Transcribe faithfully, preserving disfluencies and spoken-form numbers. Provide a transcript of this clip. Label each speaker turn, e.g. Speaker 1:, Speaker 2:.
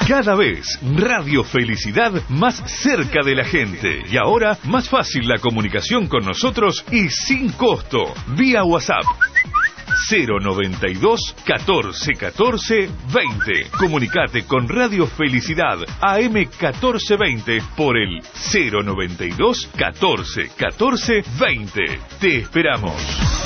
Speaker 1: Cada vez Radio Felicidad más cerca de la gente. Y ahora más fácil la comunicación con nosotros y sin costo. Vía WhatsApp. cero noventa y dos, catorce, catorce, veinte. Comunicate con Radio Felicidad A M catorce veinte por el cero noventa y dos, catorce, catorce, veinte. Te esperamos.